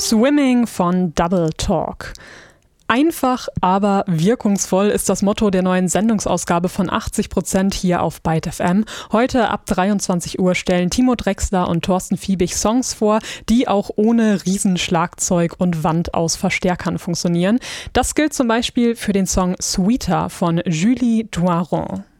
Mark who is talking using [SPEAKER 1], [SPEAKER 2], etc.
[SPEAKER 1] Swimming von Double Talk. Einfach, aber wirkungsvoll ist das Motto der neuen Sendungsausgabe von 80% hier auf Byte FM. Heute ab 23 Uhr stellen Timo Drechsler und Thorsten Fiebig Songs vor, die auch ohne Riesenschlagzeug und Wand aus Verstärkern funktionieren. Das gilt zum Beispiel für den Song Sweeter von Julie Doiron.